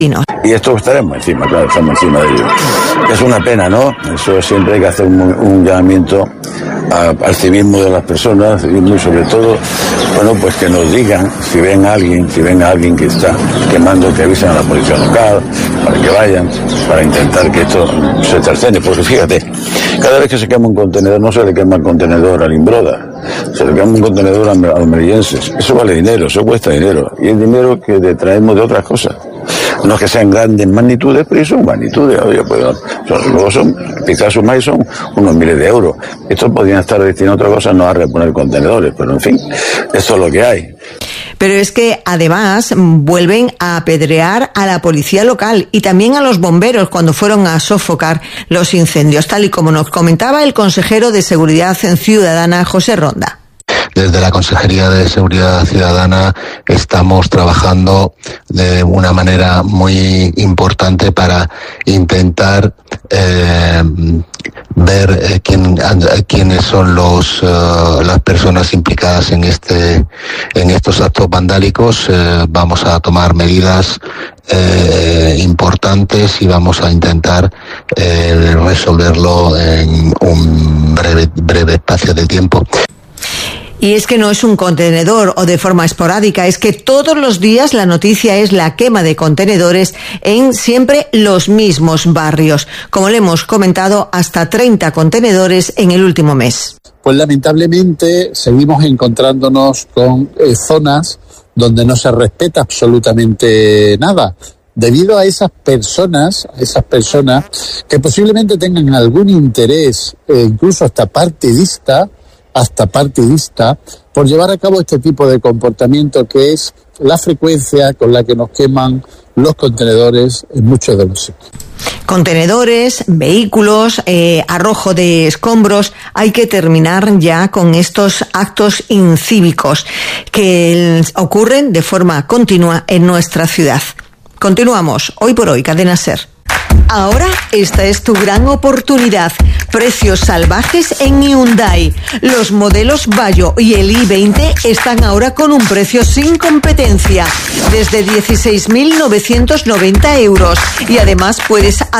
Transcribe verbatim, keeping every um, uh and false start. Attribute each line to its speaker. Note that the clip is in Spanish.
Speaker 1: Y esto estaremos encima, claro, estamos encima de ello. Es una pena, ¿no? Eso siempre hay que hacer un, un llamamiento a, al civismo de las personas, civismo y sobre todo, bueno, pues que nos digan si ven a alguien, si ven a alguien que está quemando, que avisen a la policía local, para que vayan, para intentar que esto se cercene. Porque fíjate, cada vez que se quema un contenedor, no se le quema el contenedor al Imbroda, se le quema un contenedor a los melillenses. Eso vale dinero, eso cuesta dinero. Y es dinero que traemos de otras cosas. No es que sean grandes magnitudes, pero son magnitudes. Oye, pues, son, luego son, quizás sumáis son unos miles de euros. Estos podrían estar destinados a otra cosa, no a reponer contenedores, pero en fin, eso es lo que hay.
Speaker 2: Pero es que además vuelven a apedrear a la policía local y también a los bomberos cuando fueron a sofocar los incendios, tal y como nos comentaba el consejero de Seguridad Ciudadana, José Ronda.
Speaker 3: Desde la Consejería de Seguridad Ciudadana estamos trabajando de una manera muy importante para intentar eh, ver eh, quién, quiénes son los uh, las personas implicadas en este en estos actos vandálicos. Eh, vamos a tomar medidas eh, importantes y vamos a intentar eh, resolverlo en un breve breve espacio de tiempo.
Speaker 2: Y es que no es un contenedor o de forma esporádica, es que todos los días la noticia es la quema de contenedores en siempre los mismos barrios. Como le hemos comentado, hasta treinta contenedores en el último mes.
Speaker 4: Pues lamentablemente seguimos encontrándonos con eh, zonas donde no se respeta absolutamente nada. Debido a esas personas, a esas personas que posiblemente tengan algún interés, eh, incluso hasta partidista, hasta partidista, por llevar a cabo este tipo de comportamiento que es la frecuencia con la que nos queman los contenedores en muchos de los sitios.
Speaker 2: Contenedores, vehículos, eh, arrojo de escombros. Hay que terminar ya con estos actos incívicos que ocurren de forma continua en nuestra ciudad. Continuamos, hoy por hoy, Cadena SER. Ahora esta es tu gran oportunidad. Precios salvajes en Hyundai. Los modelos Bayo y el i veinte están ahora con un precio sin competencia, desde dieciséis mil novecientos noventa euros. Y además puedes